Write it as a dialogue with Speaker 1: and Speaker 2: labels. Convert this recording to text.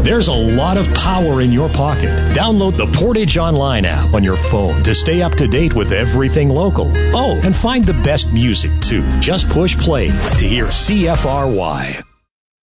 Speaker 1: There's a lot of power in your pocket. Download the Portage Online app on your phone to stay up to date with everything local. Oh, and find the best music, too. Just push play to hear CFRY.